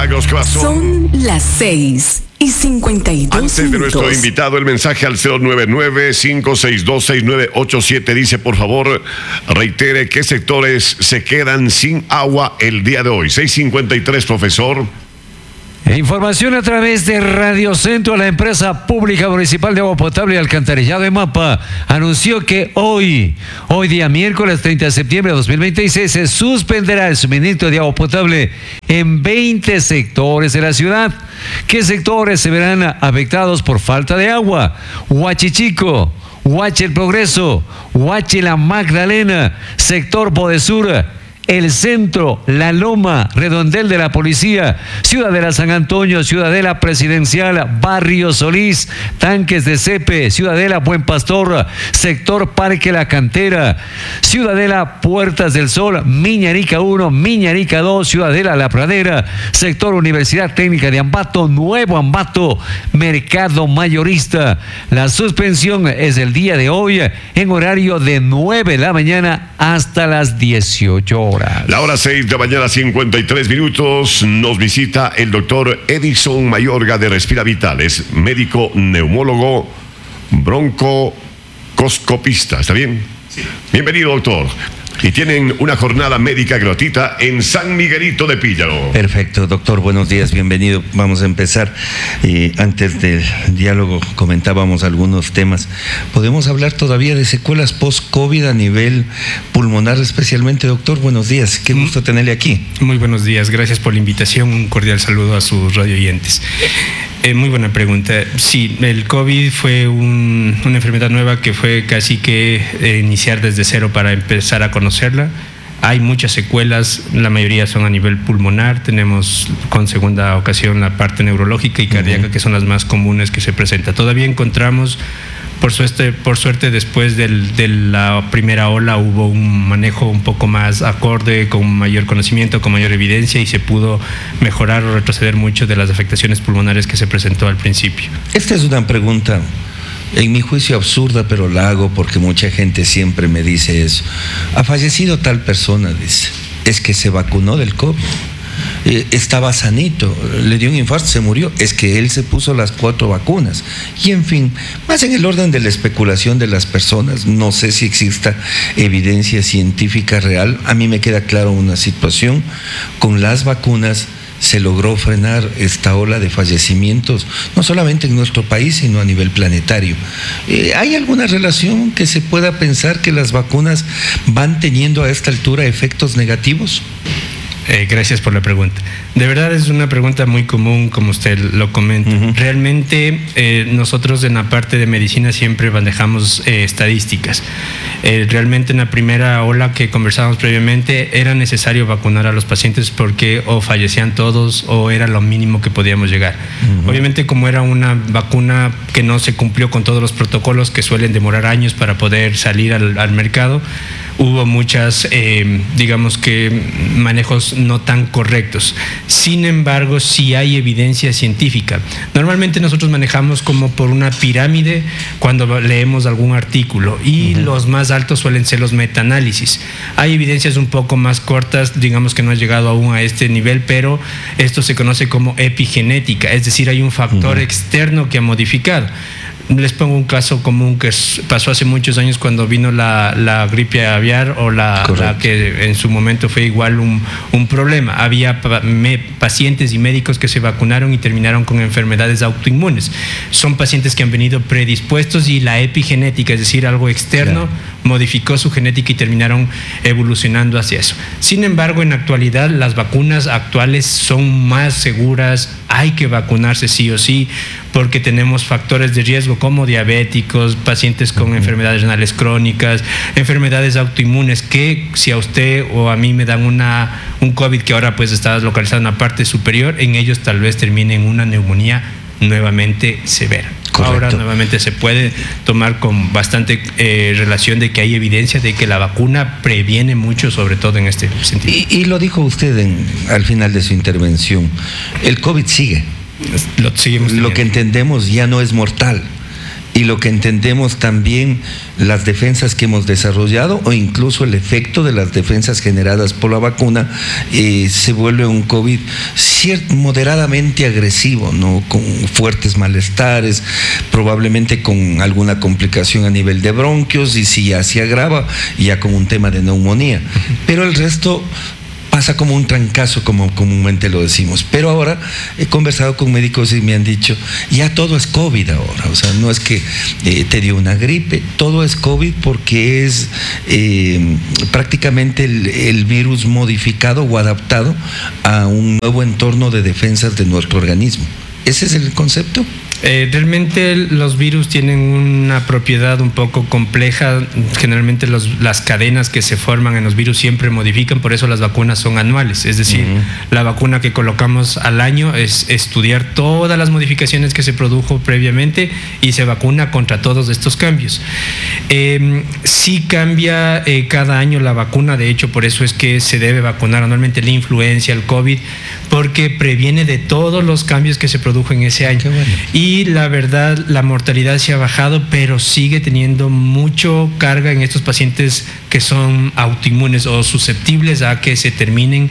Milagros, ¿qué pasó? Son las 6:52. Antes de nuestro invitado, el mensaje al 099-562-6987 dice, por favor, reitere qué sectores se quedan sin agua el día de hoy. 6:53, profesor. Información a través de Radio Centro. La empresa pública municipal de agua potable y alcantarillado EMAPA anunció que hoy día miércoles 30 de septiembre de 2026, se suspenderá el suministro de agua potable en 20 sectores de la ciudad. ¿Qué sectores se verán afectados por falta de agua? Huachichico, Huachi El Progreso, Huachi La Magdalena, sector Bodesura, El Centro, La Loma, Redondel de la Policía, Ciudadela San Antonio, Ciudadela Presidencial, Barrio Solís, Tanques de Cepe, Ciudadela Buen Pastor, sector Parque La Cantera, Ciudadela Puertas del Sol, Miñarica 1, Miñarica 2, Ciudadela La Pradera, sector Universidad Técnica de Ambato, Nuevo Ambato, Mercado Mayorista. La suspensión es el día de hoy en horario de 9 de la mañana hasta las 18 horas. La hora 6 de la mañana, 53 minutos. Nos visita el doctor Edison Mayorga de Respira Vital. Es médico neumólogo, broncoscopista. ¿Está bien? Sí. Bienvenido, doctor. Y tienen una jornada médica gratuita en San Miguelito de Píllaro. Perfecto, doctor, buenos días, bienvenido. Vamos a empezar. Antes del diálogo comentábamos algunos temas. ¿Podemos hablar todavía de secuelas post-COVID a nivel pulmonar especialmente, doctor? Buenos días, qué gusto tenerle aquí. Muy buenos días, gracias por la invitación. Un cordial saludo a sus radioyentes. Muy buena pregunta. Sí, el COVID fue una enfermedad nueva que fue casi que iniciar desde cero para empezar a conocerla. Hay muchas secuelas, la mayoría son a nivel pulmonar. Tenemos con segunda ocasión la parte neurológica y cardíaca, que son las más comunes que se presenta. Todavía encontramos, por suerte después de la primera ola hubo un manejo un poco más acorde, con mayor conocimiento, con mayor evidencia, y se pudo mejorar o retroceder mucho de las afectaciones pulmonares que se presentó al principio. Esta es una pregunta, en mi juicio absurda, pero la hago porque mucha gente siempre me dice eso. Ha fallecido tal persona, dice, es que se vacunó del COVID. Estaba sanito, le dio un infarto, se murió, es que él se puso las 4 vacunas. Y en fin, más en el orden de la especulación de las personas, no sé si exista evidencia científica real. A mí me queda claro una situación: con las vacunas se logró frenar esta ola de fallecimientos, no solamente en nuestro país, sino a nivel planetario. ¿Hay alguna relación que se pueda pensar que las vacunas van teniendo a esta altura efectos negativos? Gracias por la pregunta. De verdad es una pregunta muy común, como usted lo comenta. Realmente nosotros en la parte de medicina siempre manejamos estadísticas. Realmente en la primera ola que conversábamos previamente era necesario vacunar a los pacientes porque o fallecían todos o era lo mínimo que podíamos llegar. Obviamente, como era una vacuna que no se cumplió con todos los protocolos que suelen demorar años para poder salir al mercado, hubo muchas, digamos que, manejos no tan correctos. Sin embargo, sí hay evidencia científica. Normalmente nosotros manejamos como por una pirámide cuando leemos algún artículo, y los más altos suelen ser los metaanálisis. Hay evidencias un poco más cortas, digamos que no ha llegado aún a este nivel, pero esto se conoce como epigenética, es decir, hay un factor externo que ha modificado. Les pongo un caso común que pasó hace muchos años cuando vino la gripe aviar, o la que en su momento fue igual un problema. Había pacientes y médicos que se vacunaron y terminaron con enfermedades autoinmunes. Son pacientes que han venido predispuestos, y la epigenética, es decir, algo externo, modificó su genética y terminaron evolucionando hacia eso. Sin embargo, en la actualidad las vacunas actuales son más seguras. Hay que vacunarse sí o sí, porque tenemos factores de riesgo como diabéticos, pacientes con enfermedades renales crónicas, enfermedades autoinmunes, que si a usted o a mí me dan un COVID que ahora pues está localizado en la parte superior, en ellos tal vez termine en una neumonía nuevamente severa. Correcto. Ahora nuevamente se puede tomar con bastante relación de que hay evidencia de que la vacuna previene mucho, sobre todo en este sentido. Y lo dijo usted al final de su intervención, el COVID sigue. Lo que entendemos ya no es mortal. y lo que entendemos también las defensas que hemos desarrollado o incluso el efecto de las defensas generadas por la vacuna, se vuelve un COVID moderadamente agresivo, ¿no? Con fuertes malestares, probablemente con alguna complicación a nivel de bronquios y si ya se agrava, ya con un tema de neumonía. Pero el resto pasa como un trancazo, como comúnmente lo decimos. Pero ahora he conversado con médicos y me han dicho, ya todo es COVID ahora. O sea, no es que te dio una gripe, todo es COVID porque es prácticamente el virus modificado o adaptado a un nuevo entorno de defensas de nuestro organismo. ¿Ese es el concepto? Realmente los virus tienen una propiedad un poco compleja. Generalmente las cadenas que se forman en los virus siempre modifican, por eso las vacunas son anuales. Es decir, la vacuna que colocamos al año es estudiar todas las modificaciones que se produjo previamente y se vacuna contra todos estos cambios. Sí cambia cada año la vacuna, de hecho por eso es que se debe vacunar anualmente la influenza, el COVID, porque previene de todos los cambios que se produjo en ese año. Bueno. Y la verdad, la mortalidad se ha bajado, pero sigue teniendo mucho carga en estos pacientes que son autoinmunes o susceptibles a que se terminen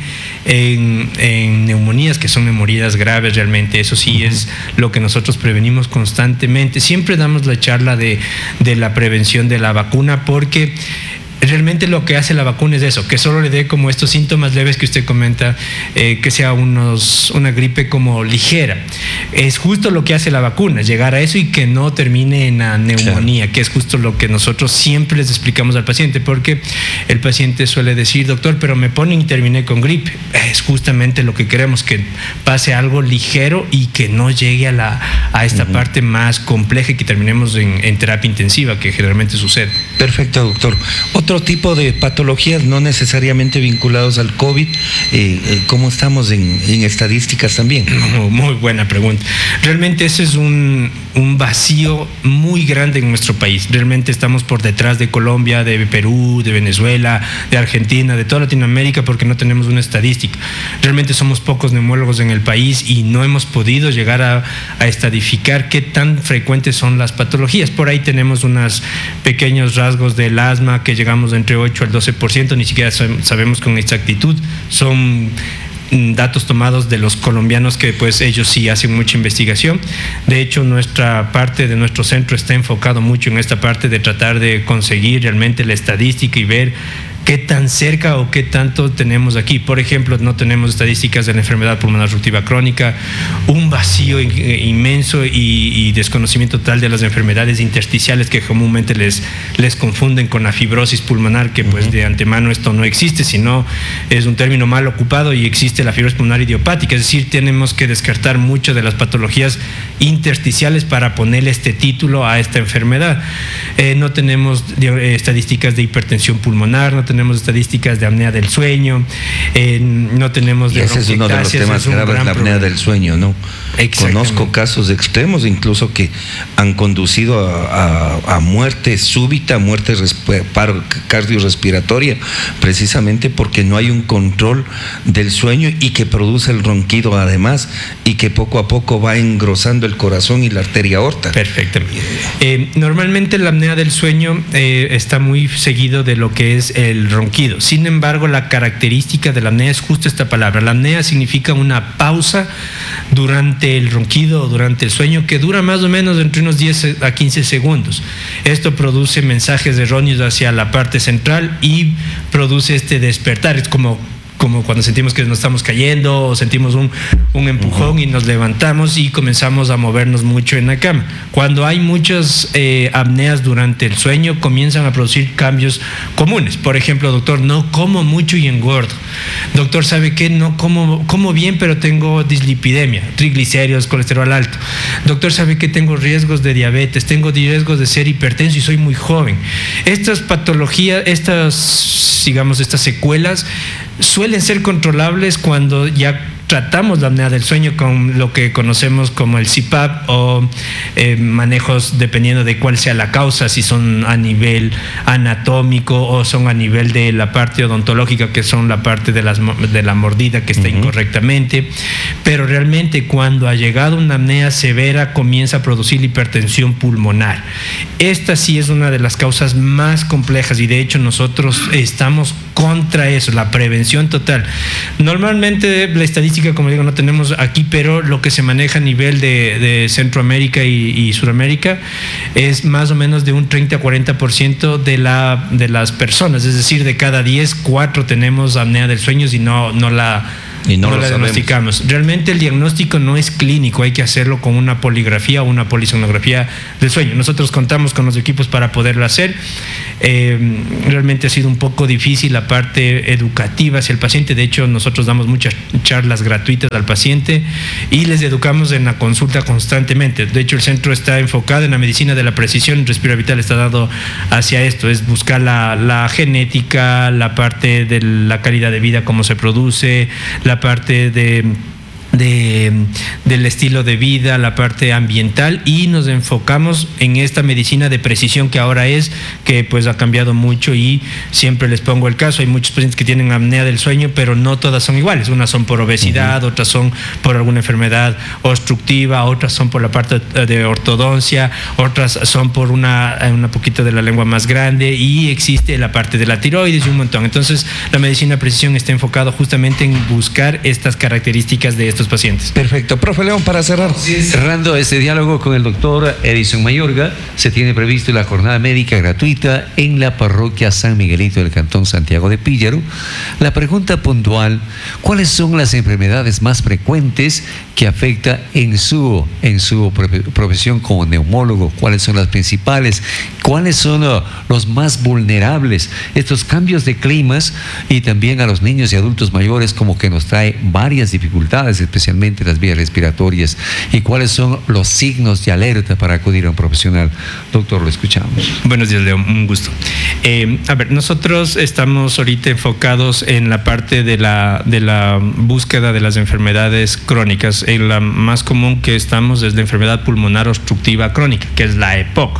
en neumonías, que son neumonías graves realmente. Eso sí es lo que nosotros prevenimos constantemente. Siempre damos la charla de la prevención de la vacuna, porque realmente lo que hace la vacuna es eso, que solo le dé como estos síntomas leves que usted comenta, que sea una gripe como ligera. Es justo lo que hace la vacuna, llegar a eso y que no termine en la neumonía, que es justo lo que nosotros siempre les explicamos al paciente, porque el paciente suele decir, doctor, pero me ponen y terminé con gripe. Es justamente lo que queremos, que pase algo ligero y que no llegue a esta parte más compleja y que terminemos en terapia intensiva, que generalmente sucede. Perfecto, doctor. Otro tipo de patologías no necesariamente vinculados al COVID, ¿cómo estamos en estadísticas también? Muy buena pregunta. Realmente ese es un vacío muy grande en nuestro país. Realmente estamos por detrás de Colombia, de Perú, de Venezuela, de Argentina, de toda Latinoamérica, porque no tenemos una estadística. Realmente somos pocos neumólogos en el país y no hemos podido llegar a estadificar qué tan frecuentes son las patologías. Por ahí tenemos unos pequeños rasgos del asma que llegamos de entre 8 al 12%, ni siquiera sabemos con exactitud. Son datos tomados de los colombianos, que pues ellos sí hacen mucha investigación. De hecho, nuestra parte de nuestro centro está enfocado mucho en esta parte de tratar de conseguir realmente la estadística y ver qué tan cerca o qué tanto tenemos aquí. Por ejemplo, no tenemos estadísticas de la enfermedad pulmonar obstructiva crónica, un vacío inmenso y desconocimiento total de las enfermedades intersticiales que comúnmente les confunden con la fibrosis pulmonar, que pues de antemano esto no existe, sino es un término mal ocupado y existe la fibrosis pulmonar idiopática. Es decir, tenemos que descartar muchas de las patologías intersticiales para ponerle este título a esta enfermedad. No tenemos estadísticas de hipertensión pulmonar, no tenemos estadísticas de apnea del sueño, no tenemos de ese es uno de los temas graves, la apnea del sueño, ¿no? Conozco casos extremos incluso que han conducido a muerte súbita, muerte cardiorrespiratoria, precisamente porque no hay un control del sueño y que produce el ronquido además, y que poco a poco va engrosando el corazón y la arteria aorta. Perfectamente. Normalmente la apnea del sueño está muy seguido de lo que es el ronquido. Sin embargo, la característica de la apnea es justo esta palabra. La apnea significa una pausa durante el ronquido o durante el sueño que dura más o menos entre unos 10 a 15 segundos. Esto produce mensajes erróneos hacia la parte central y produce este despertar. Es como cuando sentimos que nos estamos cayendo o sentimos un empujón y nos levantamos y comenzamos a movernos mucho en la cama. Cuando hay muchas apneas durante el sueño, comienzan a producir cambios comunes. Por ejemplo, doctor, no como mucho y engordo. Doctor, ¿sabe qué? No como bien, pero tengo dislipidemia, triglicéridos, colesterol alto. Doctor, ¿sabe qué? Tengo riesgos de diabetes, tengo riesgos de ser hipertenso y soy muy joven. Estas patologías, estas secuelas suelen ser controlables cuando ya tratamos la apnea del sueño con lo que conocemos como el CPAP o manejos dependiendo de cuál sea la causa, si son a nivel anatómico o son a nivel de la parte odontológica, que son la parte de la mordida que está incorrectamente. Pero realmente cuando ha llegado una apnea severa comienza a producir hipertensión pulmonar. Esta sí es una de las causas más complejas y de hecho nosotros estamos contra eso, la prevención total. Normalmente la estadística, como digo, no tenemos aquí, pero lo que se maneja a nivel de Centroamérica y Sudamérica es más o menos de un 30 a 40% de las personas, es decir, de cada 10, 4 tenemos apnea del sueño y no la diagnosticamos. Realmente el diagnóstico no es clínico, hay que hacerlo con una poligrafía o una polisonografía del sueño. Nosotros contamos con los equipos para poderlo hacer. Realmente ha sido un poco difícil la parte educativa hacia el paciente. De hecho, nosotros damos muchas charlas gratuitas al paciente y les educamos en la consulta constantemente. De hecho, el centro está enfocado en la medicina de la precisión. Respira Vital está dado hacia esto, es buscar la genética, la parte de la calidad de vida, cómo se produce, la parte del estilo de vida, la parte ambiental, y nos enfocamos en esta medicina de precisión que ahora que pues ha cambiado mucho. Y siempre les pongo el caso, hay muchos pacientes que tienen apnea del sueño, pero no todas son iguales. Unas son por obesidad, otras son por alguna enfermedad obstructiva, otras son por la parte de ortodoncia, otras son por una poquito de la lengua más grande, y existe la parte de la tiroides y un montón. Entonces la medicina de precisión está enfocado justamente en buscar estas características de estos pacientes. Perfecto. Profe León, para cerrar. Cerrando este diálogo con el doctor Edison Mayorga, se tiene previsto la jornada médica gratuita en la parroquia San Miguelito del Cantón Santiago de Píllaro. La pregunta puntual: ¿cuáles son las enfermedades más frecuentes que afecta en su profesión como neumólogo? ¿Cuáles son las principales? ¿Cuáles son los más vulnerables? Estos cambios de climas, y también a los niños y adultos mayores, como que nos trae varias dificultades, especialmente las vías respiratorias. ¿Y cuáles son los signos de alerta para acudir a un profesional? Doctor, lo escuchamos. Buenos días, Leo, un gusto. Nosotros estamos ahorita enfocados en la parte de la búsqueda de las enfermedades crónicas. La más común que estamos es la enfermedad pulmonar obstructiva crónica, que es la EPOC.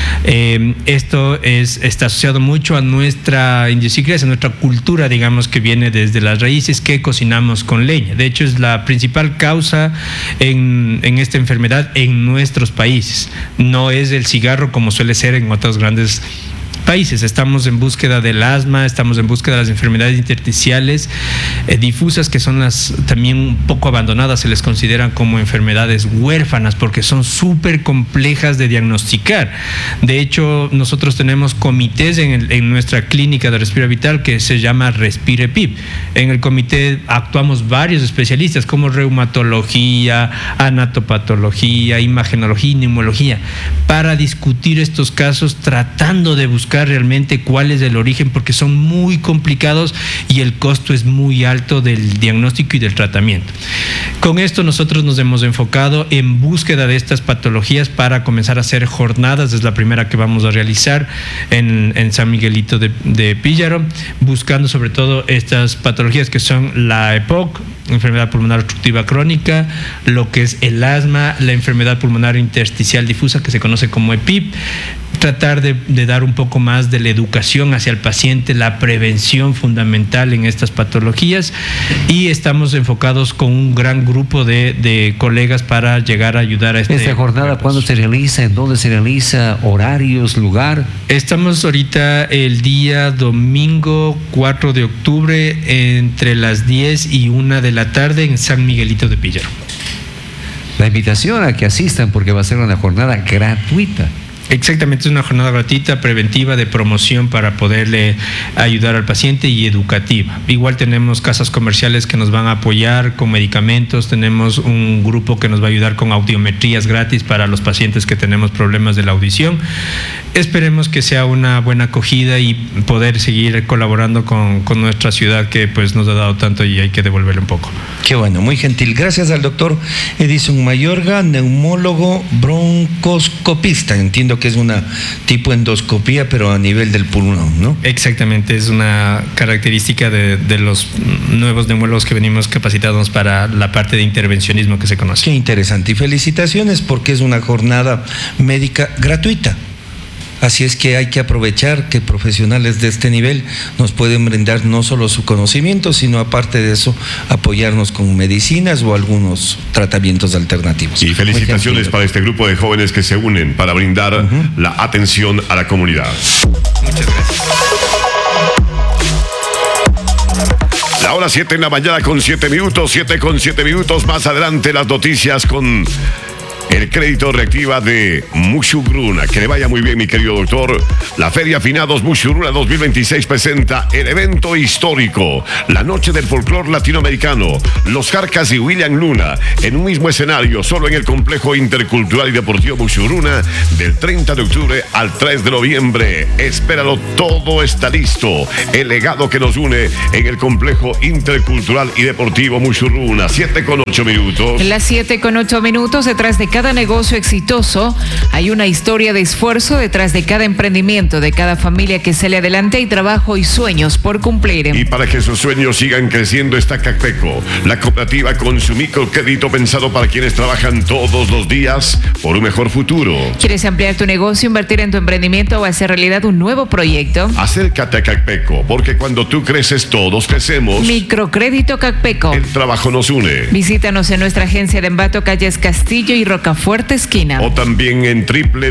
Esto está asociado mucho a nuestra idiosincrasia, a nuestra cultura, digamos, que viene desde las raíces que cocinamos con leña. De hecho, es la principal causa en esta enfermedad en nuestros países. No es el cigarro como suele ser en otros grandes países. Estamos en búsqueda del asma, estamos en búsqueda de las enfermedades intersticiales difusas, que son las también un poco abandonadas, se les consideran como enfermedades huérfanas porque son súper complejas de diagnosticar. De hecho, nosotros tenemos comités en nuestra clínica de Respira Vital que se llama Respire PIP. En el comité actuamos varios especialistas como reumatología, anatopatología, imagenología y neumología para discutir estos casos, tratando de buscar realmente cuál es el origen, porque son muy complicados y el costo es muy alto del diagnóstico y del tratamiento. Con esto nosotros nos hemos enfocado en búsqueda de estas patologías para comenzar a hacer jornadas. Es la primera que vamos a realizar en San Miguelito de Píllaro, buscando sobre todo estas patologías que son la EPOC, enfermedad pulmonar obstructiva crónica, lo que es el asma, la enfermedad pulmonar intersticial difusa que se conoce como EPIP. Tratar de dar un poco más de la educación hacia el paciente, la prevención fundamental en estas patologías, y estamos enfocados con un gran grupo de colegas para llegar a ayudar a ¿Esta jornada cuándo se realiza? ¿En dónde se realiza? ¿Horarios? ¿Lugar? Estamos ahorita el día domingo 4 de octubre entre las 10 y 1 de la tarde en San Miguelito de Píllaro. La invitación a que asistan, porque va a ser una jornada gratuita. Exactamente, es una jornada gratuita, preventiva, de promoción para poderle ayudar al paciente y educativa. Igual tenemos casas comerciales que nos van a apoyar con medicamentos, tenemos un grupo que nos va a ayudar con audiometrías gratis para los pacientes que tenemos problemas de la audición. Esperemos que sea una buena acogida y poder seguir colaborando con nuestra ciudad, que pues nos ha dado tanto y hay que devolverle un poco. Qué bueno, muy gentil. Gracias al doctor Edison Mayorga, neumólogo broncoscopista. Entiendo creo que es una tipo endoscopía, pero a nivel del pulmón, ¿no? Exactamente, es una característica de los nuevos neumólogos que venimos capacitados para la parte de intervencionismo que se conoce. Qué interesante, y felicitaciones porque es una jornada médica gratuita. Así es que hay que aprovechar que profesionales de este nivel nos pueden brindar no solo su conocimiento, sino aparte de eso, apoyarnos con medicinas o algunos tratamientos alternativos. Y felicitaciones para este grupo de jóvenes que se unen para brindar la atención a la comunidad. Muchas gracias. La hora 7 en la mañana con 7 minutos, 7 con 7 minutos. Más adelante las noticias con el crédito reactiva de Mushuruna. Que le vaya muy bien, mi querido doctor. La Feria Finados Mushuruna 2026 presenta el evento histórico, la noche del folclor latinoamericano, Los Jarcas y William Luna, en un mismo escenario, solo en el complejo intercultural y deportivo Mushuruna, del 30 de octubre al 3 de noviembre. Espéralo, todo está listo. El legado que nos une en el complejo intercultural y deportivo Mushuruna. 7 con 8 minutos. Las 7 con 8 minutos. Detrás de cada negocio exitoso hay una historia de esfuerzo. Detrás de cada emprendimiento, de cada familia que sale adelante, hay trabajo y sueños por cumplir. Y para que sus sueños sigan creciendo está Cacpeco, la cooperativa con su microcrédito pensado para quienes trabajan todos los días por un mejor futuro. ¿Quieres ampliar tu negocio, invertir en tu emprendimiento o hacer realidad un nuevo proyecto? Acércate a Cacpeco, porque cuando tú creces, todos crecemos. Microcrédito Cacpeco. El trabajo nos une. Visítanos en nuestra agencia de Ambato, calles Castillo y Rocafuerte esquina. O también en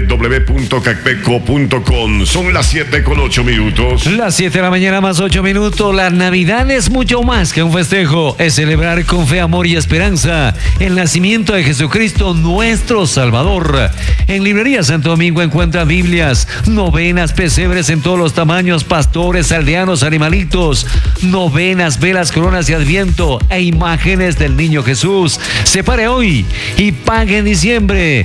www.cacpeco.com. Son las 7 con 8 minutos. Las 7 de la mañana más 8 minutos. La Navidad es mucho más que un festejo. Es celebrar con fe, amor y esperanza el nacimiento de Jesucristo, nuestro Salvador. En Librería Santo Domingo encuentra Biblias, novenas, pesebres en todos los tamaños, pastores, aldeanos, animalitos, novenas, velas, coronas y adviento e imágenes del niño Jesús. Separe hoy y pague en diciembre.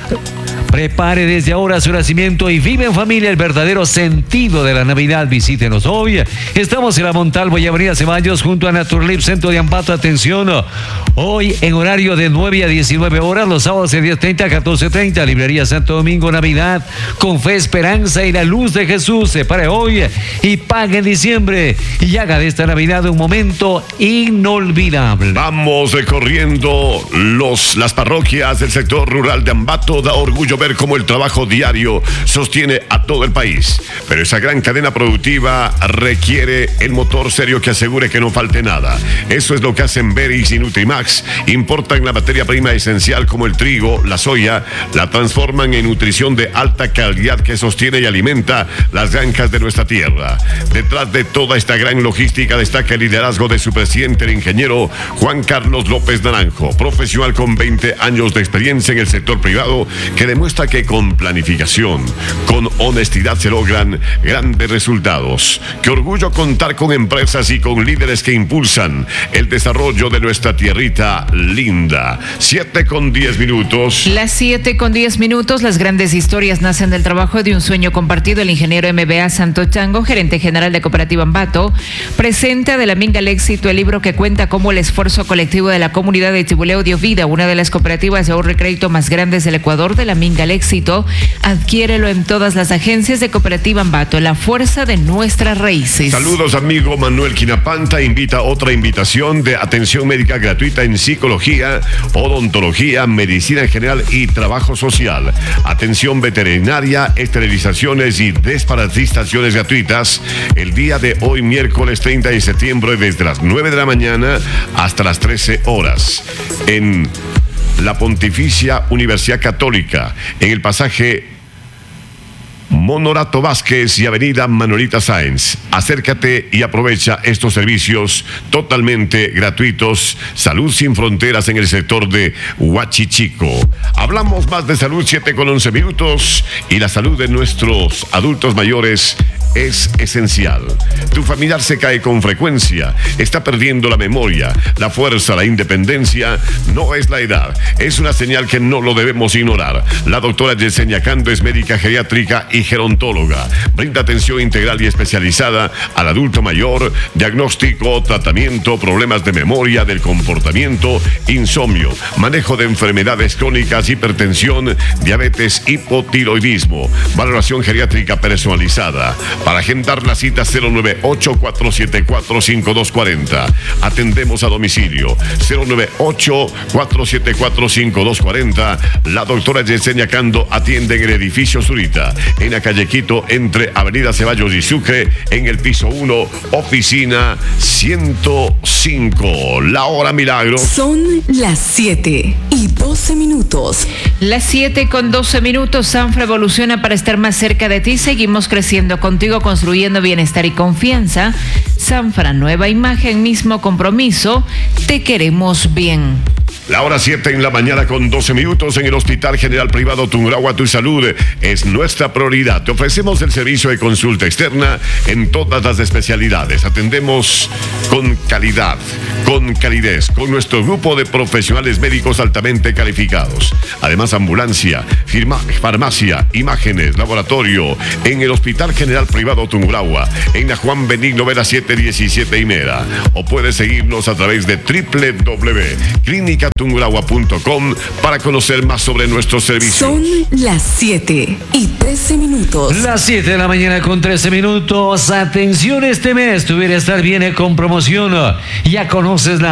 Prepare desde ahora su nacimiento y vive en familia el verdadero sentido de la Navidad. Visítenos hoy. Estamos en la Montalvo y Avenida Ceballos junto a Naturlip, Centro de Ambato. Atención, hoy en horario de 9 a 19 horas, los sábados de 10:30 a 14:30. Librería Santo Domingo, Navidad con fe, esperanza y la luz de Jesús. Separe hoy y pague en diciembre y haga de esta Navidad un momento inolvidable. Vamos recorriendo las parroquias del sector rural de Ambato. Da orgullo ver cómo el trabajo diario sostiene a todo el país. Pero esa gran cadena productiva requiere el motor serio que asegure que no falte nada. Eso es lo que hacen Beris y Nutrimax. Importan la materia prima esencial como el trigo, la soya, la transforman en nutrición de alta calidad que sostiene y alimenta las granjas de nuestra tierra. Detrás de toda esta gran logística destaca el liderazgo de su presidente, el ingeniero Juan Carlos López Naranjo, profesional con 20 años de experiencia en el sector privado, que demuestra que con planificación, con honestidad se logran grandes resultados. Qué orgullo contar con empresas y con líderes que impulsan el desarrollo de nuestra tierrita linda. 7 con 10 minutos. Las 7 con 10 minutos. Las grandes historias nacen del trabajo de un sueño compartido. El ingeniero MBA Santo Chango, gerente general de Cooperativa Ambato, presenta de la Minga al Éxito, el libro que cuenta cómo el esfuerzo colectivo de la comunidad de Tibuleo dio vida, una de las cooperativas de ahorro y crédito más grandes del Ecuador. De la Minga al Éxito, adquiérelo en todas las agencias de Cooperativa Ambato, la fuerza de nuestras raíces. Saludos, amigo Manuel Quinapanta. Invita otra invitación de atención médica gratuita en psicología, odontología, medicina general y trabajo social. Atención veterinaria, esterilizaciones y desparasitaciones gratuitas el día de hoy, miércoles 30 de septiembre, desde las 9 de la mañana hasta las 13 horas. En la Pontificia Universidad Católica, en el pasaje Monorato Vázquez y Avenida Manuelita Sáenz. Acércate y aprovecha estos servicios totalmente gratuitos. Salud sin fronteras en el sector de Huachichico. Hablamos más de salud, 7 con 11 minutos, y la salud de nuestros adultos mayores es esencial. Tu familiar se cae con frecuencia, está perdiendo la memoria, la fuerza, la independencia. No es la edad, es una señal que no lo debemos ignorar. La doctora Yesenia Cando es médica geriátrica y gerontóloga. Brinda atención integral y especializada al adulto mayor, diagnóstico, tratamiento, problemas de memoria, del comportamiento, insomnio, manejo de enfermedades crónicas, hipertensión, diabetes, hipotiroidismo, valoración geriátrica personalizada. Para agendar la cita 098-474-5240. Atendemos a domicilio 098-474-5240. La doctora Yesenia Cando atiende en el edificio Zurita, en la calle Quito, entre Avenida Ceballos y Sucre, en el piso 1, oficina 105. La hora milagro. Son las 7:12. Las 7:12. Sanfra evoluciona para estar más cerca de ti. Seguimos creciendo contigo, construyendo bienestar y confianza. Sanfra, nueva imagen, mismo compromiso. Te queremos bien. La hora 7:12 en el Hospital General Privado Tungurahua. Tu salud es nuestra prioridad. Te ofrecemos el servicio de consulta externa en todas las especialidades. Atendemos con calidad, con calidez, con nuestro grupo de profesionales médicos altamente calificados. Además, ambulancia, farmacia, imágenes, laboratorio en el Hospital General Privado Tungurahua, en la Juan Benigno Vera 717 y Mera. O puedes seguirnos a través de www.clinicatungurahua.com para conocer más sobre nuestros servicios. Son las 7:13. Las 7 de la mañana con 13 minutos. Atención, este mes tu bienestar viene con promoción. Ya conoces la